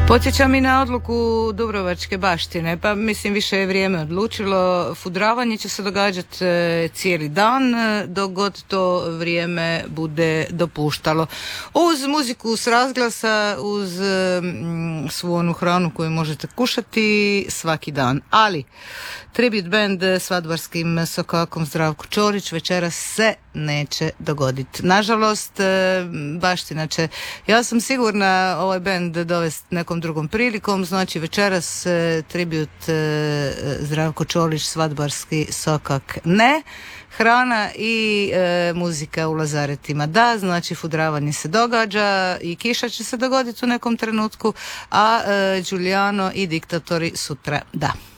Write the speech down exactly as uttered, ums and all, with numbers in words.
Podsjeća mi na odluku Dubrovačke baštine, pa mislim više je vrijeme odlučilo. Fudravanje će se događati e, cijeli dan, e, dok god to vrijeme bude dopuštalo. Uz muziku s razglasa, uz e, m, svu onu hranu koju možete kušati svaki dan. Ali tribute band svadbarskim sokakom Zdravko Čorić večeras se neće dogoditi. Nažalost, e, baština će, ja sam sigurna, ovaj band dovesti nekom drugom prilikom, znači večeras e, tribut e, Zdravko Čolić, svadbarski sokak ne, hrana i e, muzika u lazaretima da, znači fudravanje se događa i kiša će se dogoditi u nekom trenutku, a e, Giuliano i diktatori sutra da.